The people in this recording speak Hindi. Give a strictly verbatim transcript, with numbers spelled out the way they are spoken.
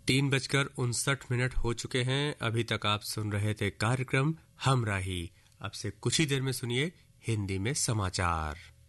तीन बजकर उनसठ मिनट हो चुके हैं। अभी तक आप सुन रहे थे कार्यक्रम हमराही। अब से कुछ ही देर में सुनिए हिंदी में समाचार।